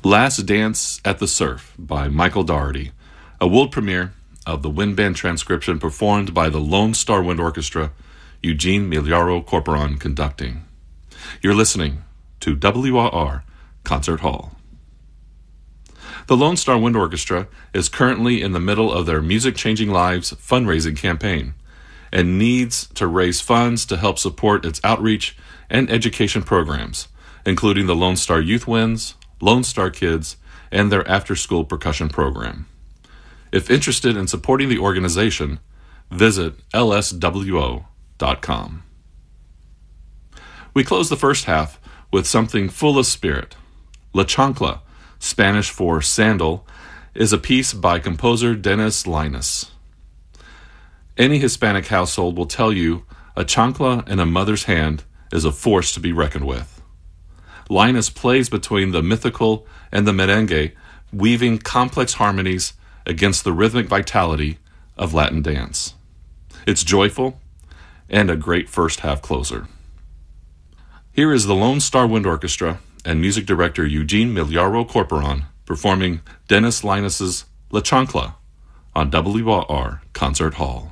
Last Dance at the Surf by Michael Dougherty, a world premiere of the wind band transcription performed by the Lone Star Wind Orchestra, Eugene Miliaro Corporon conducting. You're listening to WRR Concert Hall. The Lone Star Wind Orchestra is currently in the middle of their Music Changing Lives fundraising campaign and needs to raise funds to help support its outreach and education programs, including the Lone Star Youth Winds, Lone Star Kids, and their after-school percussion program. If interested in supporting the organization, visit lswo.com. We close the first half with something full of spirit. La Chancla, Spanish for sandal, is a piece by composer Dennis Linas. Any Hispanic household will tell you a chancla in a mother's hand is a force to be reckoned with. Linas plays between the mythical and the merengue, weaving complex harmonies against the rhythmic vitality of Latin dance. It's joyful and a great first half closer. Here is the Lone Star Wind Orchestra and music director Eugene Miliaro Corporon performing Dennis Linas's La Chancla on WRR Concert Hall.